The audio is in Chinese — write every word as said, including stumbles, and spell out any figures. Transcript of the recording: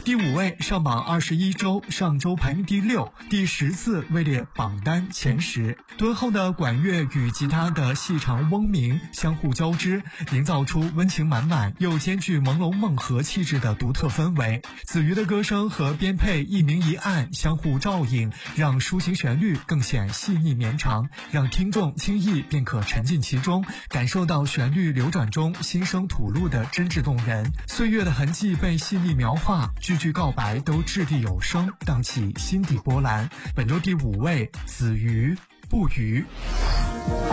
第五位上榜二十一周，上周排名第六，第十次位列榜单前十。敦厚的管乐与吉他的细长嗡鸣相互交织，营造出温情满满又兼具朦胧梦和气质的独特氛围。子瑜的歌声和编配一明一暗相互照应，让抒情旋律更显细腻绵长，让听众轻易便可沉浸其中，感受到旋律流转中心声吐露的真挚动人。岁月的痕迹被细腻描画，句句告白都掷地有声，荡起心底波澜。本周第五位，子瑜不渝。